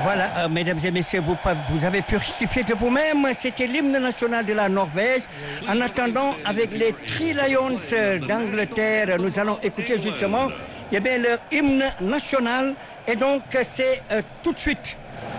Voilà, mesdames et messieurs, vous avez pu rectifier de vous-même. C'était l'hymne national de la Norvège. En attendant, avec les Three Lions d'Angleterre, nous allons écouter justement leur hymne national. Et donc, c'est tout de suite